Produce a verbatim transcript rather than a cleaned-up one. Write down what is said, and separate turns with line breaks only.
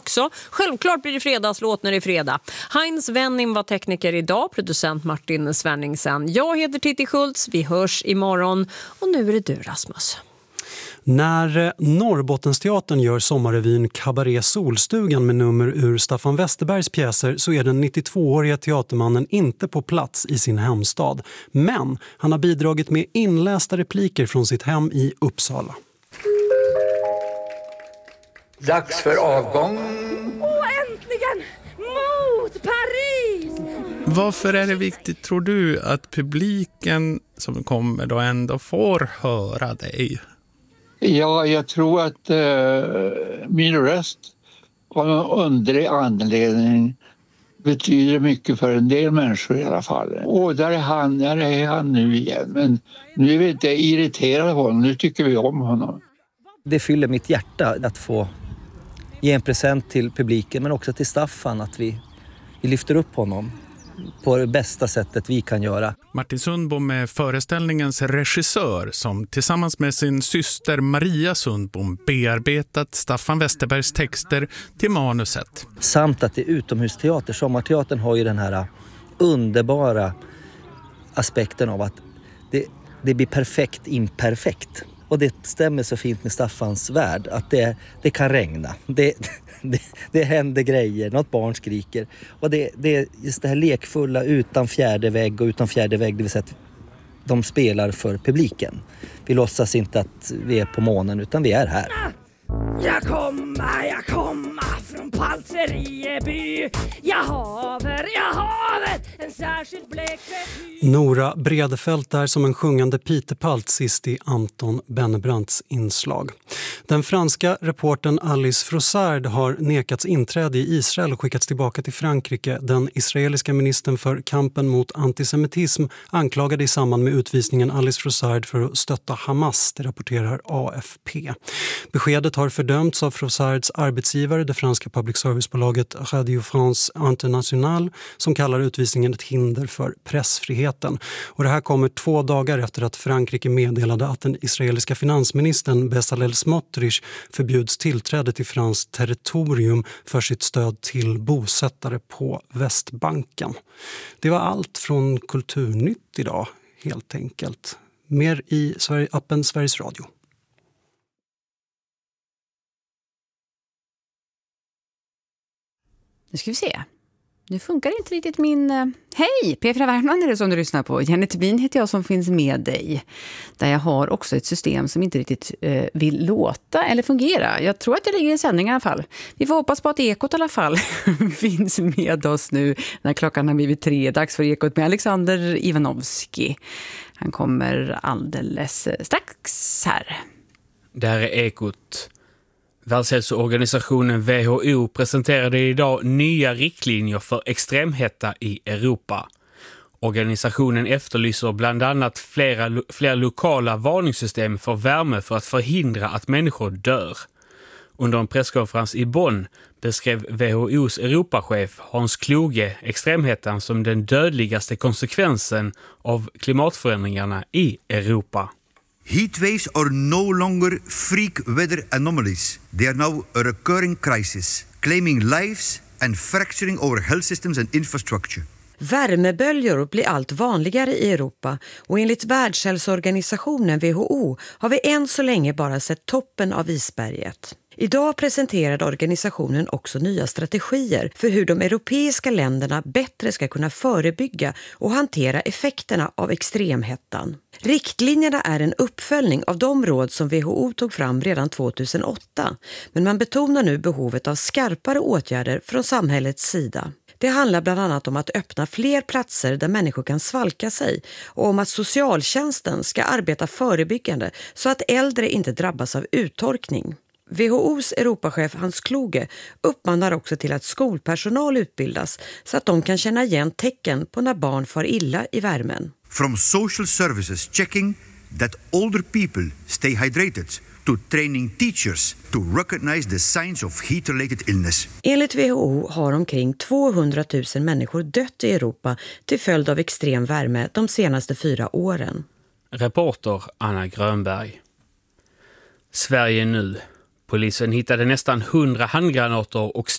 också. Självklart blir det fredagslåt när det är fredag. Heinz Wenning var tekniker idag, producent Martin Svenningsen. Jag heter Titti Schultz, vi hörs imorgon och nu är det du Rasmus.
När Norrbottensteatern gör sommarrevyn Kabaré Solstugan med nummer ur Staffan Westerbergs pjäser så är den nittiotvååriga teatermannen inte på plats i sin hemstad. Men han har bidragit med inlästa repliker från sitt hem i Uppsala.
Dags för avgång.
Åh, äntligen! Mot Paris!
Varför är det viktigt, tror du, att publiken som kommer då ändå får höra dig?
Ja, jag tror att eh, min röst av någon underlig anledning betyder mycket för en del människor i alla fall. Och där är han, där är han nu igen. Men nu är vi inte irriterade på honom, nu tycker vi om honom.
Det fyller mitt hjärta att få ge en present till publiken men också till Staffan att vi, vi lyfter upp honom på det bästa sättet vi kan göra.
Martin Sundbom är föreställningens regissör som tillsammans med sin syster Maria Sundbom bearbetat Staffan Westerbergs texter till manuset.
Samt att det är utomhusteater. Sommarteatern har ju den här underbara aspekten av att det, det blir perfekt imperfekt. Och det stämmer så fint med Staffans värld att det, det kan regna. Det, det, det händer grejer, något barn skriker. Och det, det är just det här lekfulla utan fjärde vägg och utan fjärde vägg, det vill säga att de spelar för publiken. Vi låtsas inte att vi är på månen utan vi är här.
Jag kommer, jag kommer från Palserieby. Jag haver, jag haver en särskild blek.
Nora Bredefält är som en sjungande Peter Palt sist i Anton Bennebrandts inslag. Den franska reportern Alice Frossard har nekats inträde i Israel och skickats tillbaka till Frankrike. Den israeliska ministern för kampen mot antisemitism anklagade i samband med utvisningen Alice Frossard för att stötta Hamas, det rapporterar A F P. Beskedet har fördömts av Frossards arbetsgivare, det franska public service-bolaget Radio France International, som kallar utvisningen ett hinder för pressfriheten. Och det här kommer två dagar efter att Frankrike meddelade att den israeliska finansministern Bezalel Smotrich förbjuds tillträde till franskt territorium för sitt stöd till bosättare på Västbanken. Det var allt från Kulturnytt idag, helt enkelt. Mer i Sverige, appen Sveriges Radio.
Nu ska vi se. Nu funkar inte riktigt min... Hej! P fyra Värmland är det som du lyssnar på. Jenny Tubin heter jag som finns med dig. Där jag har också ett system som inte riktigt eh, vill låta eller fungera. Jag tror att det ligger i sändning i alla fall. Vi får hoppas på att Ekot i alla fall finns med oss nu när klockan har blivit tre. Dags för Ekot med Alexander Ivanovski. Han kommer alldeles strax här.
Där är Ekot. Världshälsoorganisationen W H O presenterade idag nya riktlinjer för extremhetta i Europa. Organisationen efterlyser bland annat flera, flera lokala varningssystem för värme för att förhindra att människor dör. Under en presskonferens i Bonn beskrev W H O:s Europachef Hans Kluge extremhettan som den dödligaste konsekvensen av klimatförändringarna i Europa.
Heatwaves are no longer freak weather anomalies. They are now a recurring crisis, claiming lives and fracturing our health systems and infrastructure.
Värmeböljor blir allt vanligare i Europa och enligt Världshälsoorganisationen W H O har vi än så länge bara sett toppen av isberget. Idag presenterade organisationen också nya strategier för hur de europeiska länderna bättre ska kunna förebygga och hantera effekterna av extremhettan. Riktlinjerna är en uppföljning av de råd som W H O tog fram redan tvåtusenåtta, men man betonar nu behovet av skarpare åtgärder från samhällets sida. Det handlar bland annat om att öppna fler platser där människor kan svalka sig och om att socialtjänsten ska arbeta förebyggande så att äldre inte drabbas av uttorkning. W H O:s Europachef Hans Kluge uppmanar också till att skolpersonal utbildas så att de kan känna igen tecken på när barn far illa i värmen.
From social services checking that older people stay hydrated to training teachers to recognize the signs of heat-related illness.
Enligt W H O har omkring tvåhundratusen människor dött i Europa till följd av extrem värme de senaste fyra åren.
Reporter Anna Grönberg. Sverige nu. Polisen hittade nästan hundra handgranater och